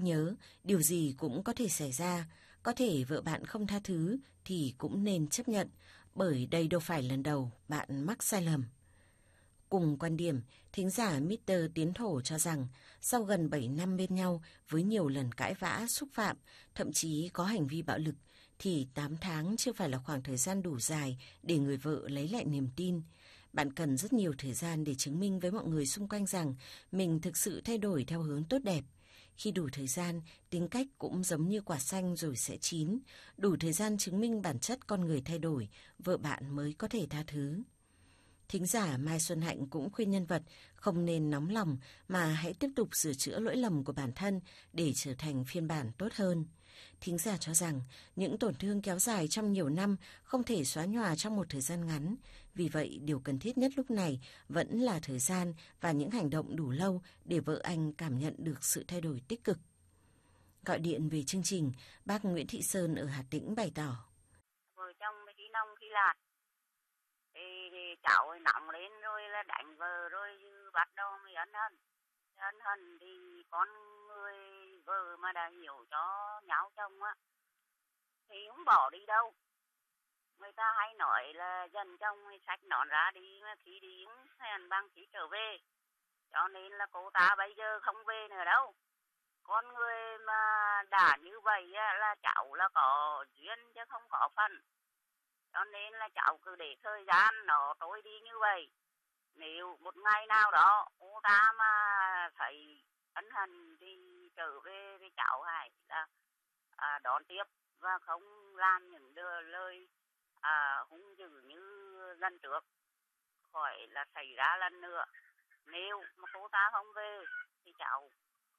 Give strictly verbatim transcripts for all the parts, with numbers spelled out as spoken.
nhớ, điều gì cũng có thể xảy ra. Có thể vợ bạn không tha thứ thì cũng nên chấp nhận, bởi đây đâu phải lần đầu bạn mắc sai lầm. Cùng quan điểm, thính giả mít tơ Tiến Thổ cho rằng sau gần bảy năm bên nhau với nhiều lần cãi vã, xúc phạm, thậm chí có hành vi bạo lực, thì tám tháng chưa phải là khoảng thời gian đủ dài để người vợ lấy lại niềm tin. Bạn cần rất nhiều thời gian để chứng minh với mọi người xung quanh rằng mình thực sự thay đổi theo hướng tốt đẹp. Khi đủ thời gian, tính cách cũng giống như quả xanh rồi sẽ chín. Đủ thời gian chứng minh bản chất con người thay đổi, vợ bạn mới có thể tha thứ. Thính giả Mai Xuân Hạnh cũng khuyên nhân vật không nên nóng lòng mà hãy tiếp tục sửa chữa lỗi lầm của bản thân để trở thành phiên bản tốt hơn. Thính giả cho rằng những tổn thương kéo dài trong nhiều năm không thể xóa nhòa trong một thời gian ngắn. Vì vậy, điều cần thiết nhất lúc này vẫn là thời gian và những hành động đủ lâu để vợ anh cảm nhận được sự thay đổi tích cực. Gọi điện về chương trình, bác Nguyễn Thị Sơn ở Hà Tĩnh bày tỏ. Vợ chồng khi nông khi lạt. Thì, thì cháu nóng lên rồi là đánh vợ rồi bắt đầu mới ân hận. Ân hận thì con người vợ mà đã hiểu cho nhau chồng á thì không bỏ đi đâu. Người ta hay nói là dần chồng xách nón ra đi, mà khi đi cũng hèn bằng khi trở về. Cho nên là cô ta bây giờ không về nữa đâu. Con người mà đã như vậy á, là cháu là có duyên chứ không có phần. Cho nên là cháu cứ để thời gian nó trôi đi như vậy. Nếu một ngày nào đó cô ta mà thấy ân hận thì trở về với cháu hay là à, đón tiếp và không làm những đưa lời à, hung dữ như lần trước khỏi là xảy ra lần nữa. Nếu mà cô ta không về thì cháu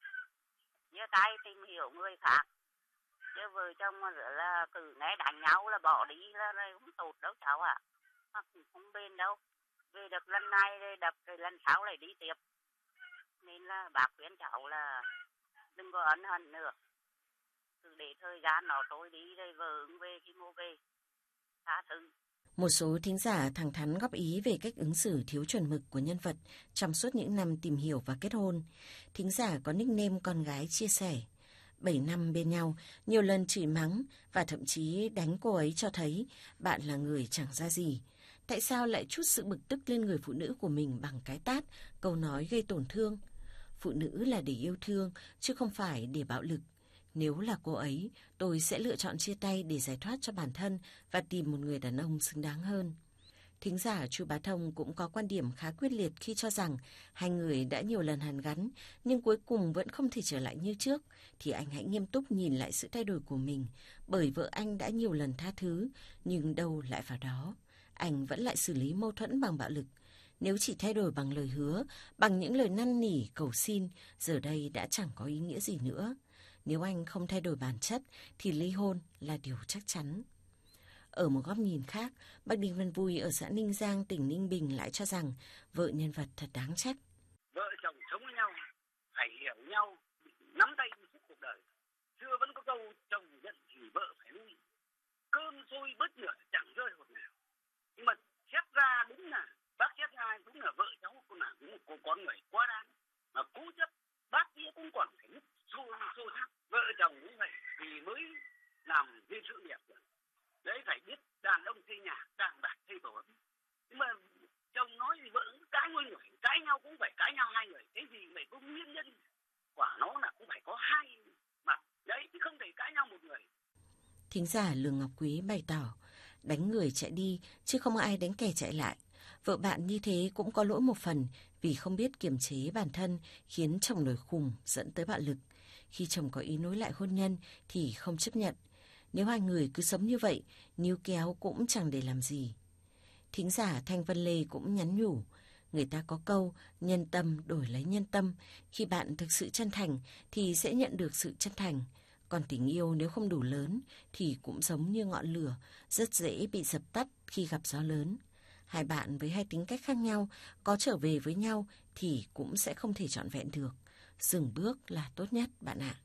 nhớ tay tìm hiểu người khác. Chứ vợ chồng mà là cứ nghe đánh nhau là bỏ đi là không tốt đâu cháu ạ. À. Không bên đâu. Về được lần này đập rồi lần sau lại đi tiếp. Nên là bác khuyên cháu là đừng có ân hận nữa. Cứ để thời gian nó trôi đi rồi vợ ứng về khi mua về. Tha thứ. Một số thính giả thẳng thắn góp ý về cách ứng xử thiếu chuẩn mực của nhân vật trong suốt những năm tìm hiểu và kết hôn. Thính giả có nickname con gái chia sẻ. bảy năm bên nhau, nhiều lần chửi mắng và thậm chí đánh cô ấy cho thấy bạn là người chẳng ra gì. Tại sao lại trút sự bực tức lên người phụ nữ của mình bằng cái tát, câu nói gây tổn thương? Phụ nữ là để yêu thương, chứ không phải để bạo lực. Nếu là cô ấy, tôi sẽ lựa chọn chia tay để giải thoát cho bản thân và tìm một người đàn ông xứng đáng hơn. Thính giả Chu Bá Thông cũng có quan điểm khá quyết liệt khi cho rằng hai người đã nhiều lần hàn gắn nhưng cuối cùng vẫn không thể trở lại như trước, thì anh hãy nghiêm túc nhìn lại sự thay đổi của mình, bởi vợ anh đã nhiều lần tha thứ nhưng đâu lại vào đó. Anh vẫn lại xử lý mâu thuẫn bằng bạo lực. Nếu chỉ thay đổi bằng lời hứa, bằng những lời năn nỉ, cầu xin, giờ đây đã chẳng có ý nghĩa gì nữa. Nếu anh không thay đổi bản chất thì ly hôn là điều chắc chắn. Ở một góc nhìn khác, bác Đinh Văn Vui ở xã Ninh Giang, tỉnh Ninh Bình lại cho rằng vợ nhân vật thật đáng trách. Vợ chồng sống với nhau, phải hiểu nhau, nắm tay đi suốt cuộc đời. Xưa vẫn có câu chồng giận thì vợ phải nuôi. Cơm sôi bớt lửa chẳng rơi hột nào. Nhưng mà xét ra đúng là, bác xét ra đúng là vợ cháu con nào cũng một con người quá đáng. Mà cố chấp, bác kia cũng còn phải nứt xô xô thác. Vợ chồng cũng vậy thì mới làm nên sự nghiệp rồi. Đấy, phải biết đàn ông xây nhà, đàn bà xây tổ. Nhưng mà chồng nói thì vợ cãi ngôi người, cãi nhau cũng phải cãi nhau hai người. Cái gì phải có nguyên nhân quả nó là cũng phải có hai mặt. Đấy, chứ không thể cãi nhau một người. Thính giả Lương Ngọc Quý bày tỏ, đánh người chạy đi chứ không ai đánh kẻ chạy lại. Vợ bạn như thế cũng có lỗi một phần vì không biết kiềm chế bản thân, khiến chồng nổi khùng dẫn tới bạo lực. Khi chồng có ý nối lại hôn nhân thì không chấp nhận. Nếu hai người cứ sống như vậy, níu kéo cũng chẳng để làm gì. Thính giả Thanh Vân Lê cũng nhắn nhủ, người ta có câu nhân tâm đổi lấy nhân tâm. Khi bạn thực sự chân thành thì sẽ nhận được sự chân thành. Còn tình yêu nếu không đủ lớn thì cũng giống như ngọn lửa, rất dễ bị dập tắt khi gặp gió lớn. Hai bạn với hai tính cách khác nhau, có trở về với nhau thì cũng sẽ không thể trọn vẹn được. Dừng bước là tốt nhất bạn ạ.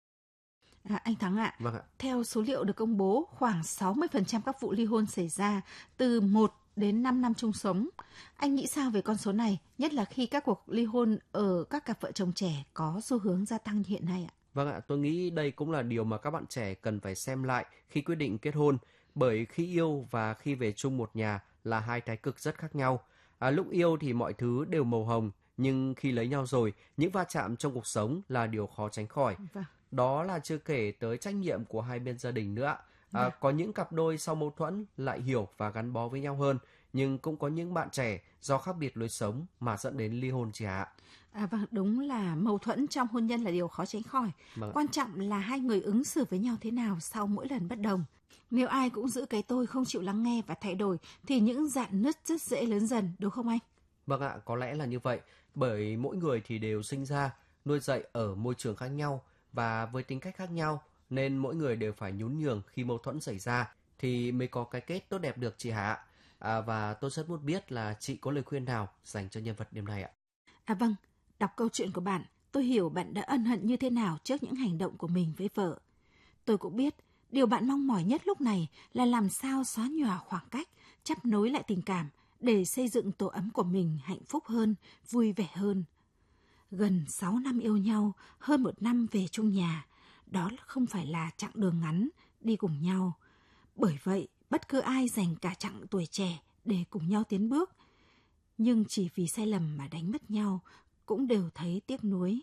À, anh Thắng ạ, vâng ạ, theo số liệu được công bố, khoảng sáu mươi phần trăm các vụ ly hôn xảy ra từ một đến năm năm chung sống. Anh nghĩ sao về con số này, nhất là khi các cuộc ly hôn ở các cặp vợ chồng trẻ có xu hướng gia tăng như hiện nay ạ? Vâng ạ, tôi nghĩ đây cũng là điều mà các bạn trẻ cần phải xem lại khi quyết định kết hôn, bởi khi yêu và khi về chung một nhà là hai thái cực rất khác nhau. À, lúc yêu thì mọi thứ đều màu hồng, nhưng khi lấy nhau rồi, những va chạm trong cuộc sống là điều khó tránh khỏi. Vâng. Đó là chưa kể tới trách nhiệm của hai bên gia đình nữa. À, Vâng. có những cặp đôi sau mâu thuẫn lại hiểu và gắn bó với nhau hơn, nhưng cũng có những bạn trẻ do khác biệt lối sống mà dẫn đến ly hôn chị ạ. À, vâng, đúng là mâu thuẫn trong hôn nhân là điều khó tránh khỏi. Vâng. Quan trọng là hai người ứng xử với nhau thế nào sau mỗi lần bất đồng. Nếu ai cũng giữ cái tôi, không chịu lắng nghe và thay đổi thì những rạn nứt rất dễ lớn dần, đúng không anh? Vâng ạ, có lẽ là như vậy, bởi mỗi người thì đều sinh ra, nuôi dạy ở môi trường khác nhau và với tính cách khác nhau, nên mỗi người đều phải nhún nhường khi mâu thuẫn xảy ra thì mới có cái kết tốt đẹp được chị Hạ. À, và tôi rất muốn biết là chị có lời khuyên nào dành cho nhân vật đêm nay ạ? À vâng, đọc câu chuyện của bạn, tôi hiểu bạn đã ân hận như thế nào trước những hành động của mình với vợ. Tôi cũng biết, điều bạn mong mỏi nhất lúc này là làm sao xóa nhòa khoảng cách, chắp nối lại tình cảm để xây dựng tổ ấm của mình hạnh phúc hơn, vui vẻ hơn. Gần sáu năm yêu nhau, hơn một năm về chung nhà, đó không phải là chặng đường ngắn đi cùng nhau. Bởi vậy, bất cứ ai dành cả chặng tuổi trẻ để cùng nhau tiến bước, nhưng chỉ vì sai lầm mà đánh mất nhau cũng đều thấy tiếc nuối.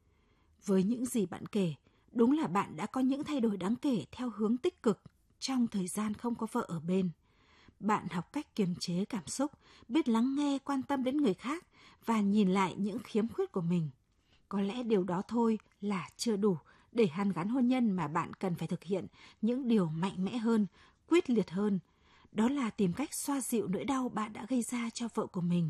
Với những gì bạn kể, đúng là bạn đã có những thay đổi đáng kể theo hướng tích cực trong thời gian không có vợ ở bên. Bạn học cách kiềm chế cảm xúc, biết lắng nghe, quan tâm đến người khác và nhìn lại những khiếm khuyết của mình. Có lẽ điều đó thôi là chưa đủ để hàn gắn hôn nhân, mà bạn cần phải thực hiện những điều mạnh mẽ hơn, quyết liệt hơn. Đó là tìm cách xoa dịu nỗi đau bạn đã gây ra cho vợ của mình.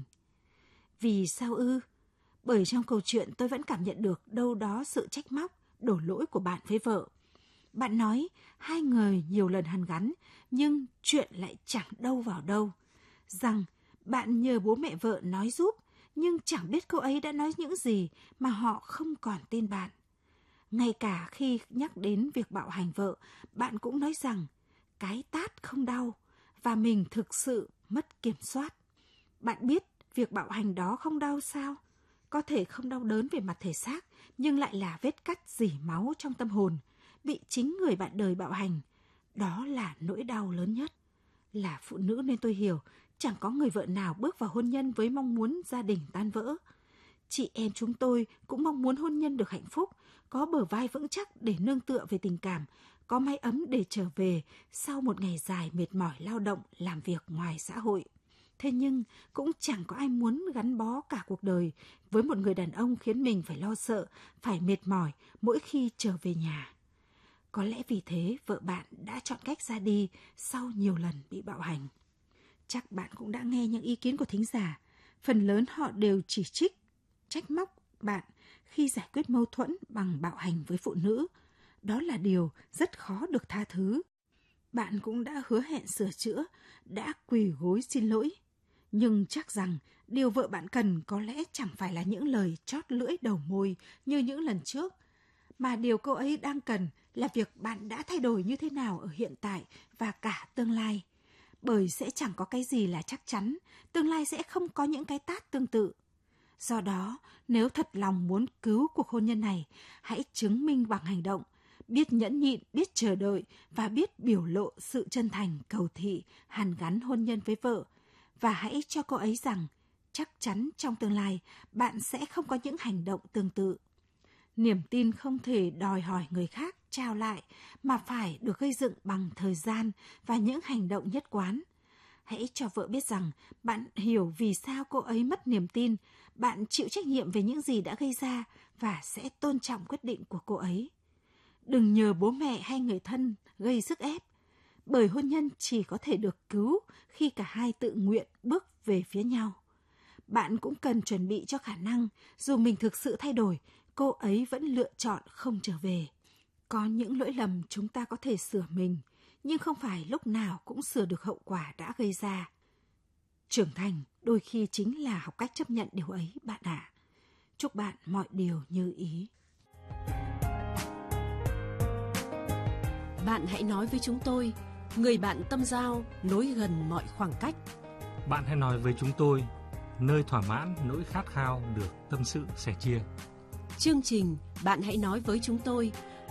Vì sao ư? Bởi trong câu chuyện tôi vẫn cảm nhận được đâu đó sự trách móc, đổ lỗi của bạn với vợ. Bạn nói hai người nhiều lần hàn gắn, nhưng chuyện lại chẳng đâu vào đâu. Rằng bạn nhờ bố mẹ vợ nói giúp, nhưng chẳng biết cô ấy đã nói những gì mà họ không còn tin bạn. Ngay cả khi nhắc đến việc bạo hành vợ, bạn cũng nói rằng cái tát không đau và mình thực sự mất kiểm soát. Bạn biết việc bạo hành đó không đau sao? Có thể không đau đớn về mặt thể xác, nhưng lại là vết cắt rỉ máu trong tâm hồn, bị chính người bạn đời bạo hành. Đó là nỗi đau lớn nhất. Là phụ nữ nên tôi hiểu, chẳng có người vợ nào bước vào hôn nhân với mong muốn gia đình tan vỡ. Chị em chúng tôi cũng mong muốn hôn nhân được hạnh phúc, có bờ vai vững chắc để nương tựa về tình cảm, có mái ấm để trở về sau một ngày dài mệt mỏi lao động, làm việc ngoài xã hội. Thế nhưng cũng chẳng có ai muốn gắn bó cả cuộc đời với một người đàn ông khiến mình phải lo sợ, phải mệt mỏi mỗi khi trở về nhà. Có lẽ vì thế vợ bạn đã chọn cách ra đi sau nhiều lần bị bạo hành. Chắc bạn cũng đã nghe những ý kiến của thính giả. Phần lớn họ đều chỉ trích, trách móc bạn khi giải quyết mâu thuẫn bằng bạo hành với phụ nữ. Đó là điều rất khó được tha thứ. Bạn cũng đã hứa hẹn sửa chữa, đã quỳ gối xin lỗi. Nhưng chắc rằng điều vợ bạn cần có lẽ chẳng phải là những lời chót lưỡi đầu môi như những lần trước, mà điều cô ấy đang cần là việc bạn đã thay đổi như thế nào ở hiện tại và cả tương lai. Bởi sẽ chẳng có cái gì là chắc chắn, tương lai sẽ không có những cái tát tương tự. Do đó, nếu thật lòng muốn cứu cuộc hôn nhân này, hãy chứng minh bằng hành động, biết nhẫn nhịn, biết chờ đợi và biết biểu lộ sự chân thành, cầu thị, hàn gắn hôn nhân với vợ. Và hãy cho cô ấy rằng, chắc chắn trong tương lai bạn sẽ không có những hành động tương tự. Niềm tin không thể đòi hỏi người khác trao lại, mà phải được gây dựng bằng thời gian và những hành động nhất quán. Hãy cho vợ biết rằng bạn hiểu vì sao cô ấy mất niềm tin, bạn chịu trách nhiệm về những gì đã gây ra và sẽ tôn trọng quyết định của cô ấy. Đừng nhờ bố mẹ hay người thân gây sức ép, bởi hôn nhân chỉ có thể được cứu khi cả hai tự nguyện bước về phía nhau. Bạn cũng cần chuẩn bị cho khả năng, dù mình thực sự thay đổi, cô ấy vẫn lựa chọn không trở về. Có những lỗi lầm chúng ta có thể sửa mình, nhưng không phải lúc nào cũng sửa được hậu quả đã gây ra. Trưởng thành đôi khi chính là học cách chấp nhận điều ấy bạn ạ. Chúc bạn mọi điều như ý. Bạn hãy nói với chúng tôi, người bạn tâm giao nối gần mọi khoảng cách. Bạn hãy nói với chúng tôi, nơi thỏa mãn nỗi khát khao được tâm sự sẻ chia. Chương trình Bạn hãy nói với chúng tôi